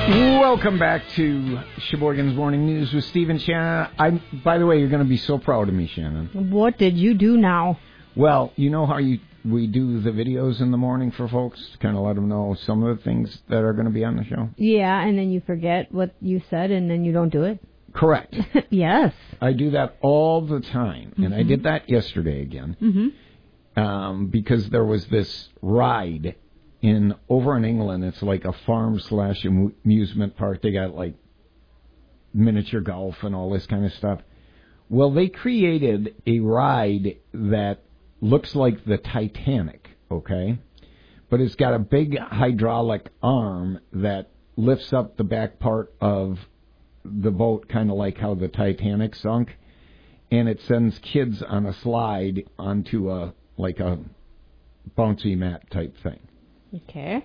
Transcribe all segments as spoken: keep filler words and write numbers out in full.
Welcome back to Sheboygan's Morning News with Steve and Shannon. I, by the way, you're going to be so proud of me, Shannon. What did you do now? Well, you know how you we do the videos in the morning for folks to kind of let them know some of the things that are going to be on the show? Yeah, and then you forget what you said, and then you don't do it? Correct. Yes. I do that all the time, and Mm-hmm. I did that yesterday again Mm-hmm. um, because there was this ride in over in England. It's like a farm slash amusement park. They got like miniature golf and all this kind of stuff. Well, they created a ride that looks like the Titanic, okay? But it's got a big hydraulic arm that lifts up the back part of the boat, kind of like how the Titanic sunk, and it sends kids on a slide onto a like a bouncy mat type thing. Okay.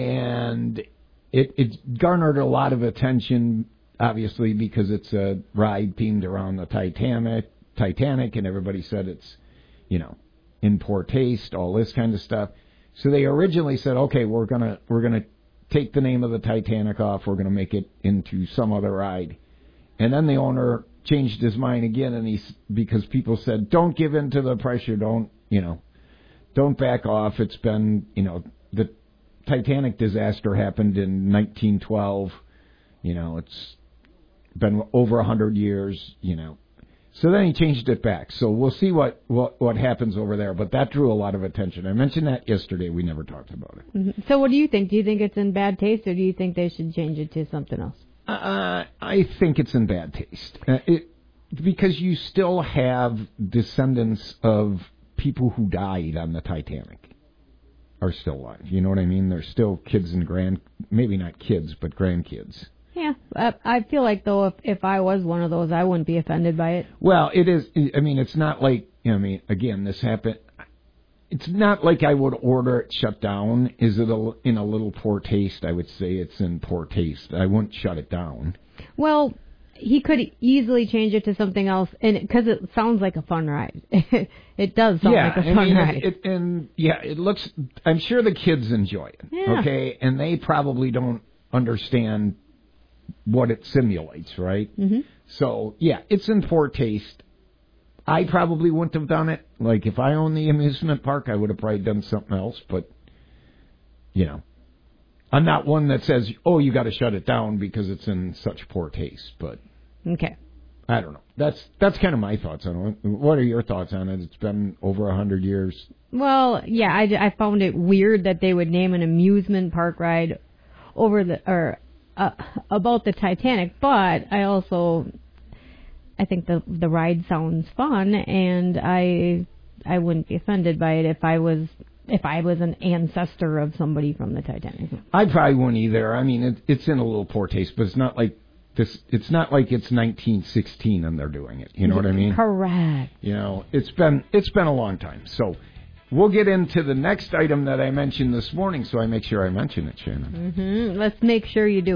And it, it garnered a lot of attention, obviously, because it's a ride themed around the Titanic, Titanic, and everybody said it's, you know, in poor taste, all this kind of stuff. So they originally said, okay, we're gonna we're gonna take the name of the Titanic off, we're gonna make it into some other ride, and then the owner changed his mind again, and he's because people said, don't give in to the pressure, don't you know, don't back off. It's been, you know, the Titanic disaster happened in nineteen twelve. You know, it's been over a hundred years. You know, so then he changed it back. So we'll see what, what what happens over there. But that drew a lot of attention. I mentioned that yesterday. We never talked about it. Mm-hmm. So what do you think? Do you think it's in bad taste, or do you think they should change it to something else? Uh, I think it's in bad taste. Uh, it, because you still have descendants of people who died on the Titanic are still alive. You know what I mean? They're still kids and grand, maybe not kids, but grandkids. Yeah, I, I feel like, though, if, if I was one of those, I wouldn't be offended by it. Well, it is, I mean, it's not like, you know, I mean, again, this happened, it's not like I would order it shut down. Is it a, in a little poor taste? I would say it's in poor taste. I wouldn't shut it down. Well, he could easily change it to something else, and because it sounds like a fun ride. It does sound yeah, like a I fun mean, ride. It, it, and yeah, it looks, I'm sure the kids enjoy it. Yeah. Okay, and they probably don't understand what it simulates, right? Mm-hmm. So, yeah, it's in poor taste. I probably wouldn't have done it. Like, if I owned the amusement park, I would have probably done something else, but, you know. I'm not one that says, oh, you got to shut it down because it's in such poor taste, but Okay. I don't know. That's that's kind of my thoughts on it. What are your thoughts on it? It's been over a hundred years. Well, yeah, I, I found it weird that they would name an amusement park ride over the or uh, about the Titanic, but I also I think the the ride sounds fun, and I I wouldn't be offended by it if I was if I was an ancestor of somebody from the Titanic. I probably wouldn't either. I mean, it, it's in a little poor taste, but it's not like this. It's not like it's nineteen sixteen and they're doing it. You know what I mean? Correct. You know, it's been it's been a long time. So we'll get into the next item that I mentioned this morning. So I make sure I mention it, Shannon. Mm-hmm. Let's make sure you do.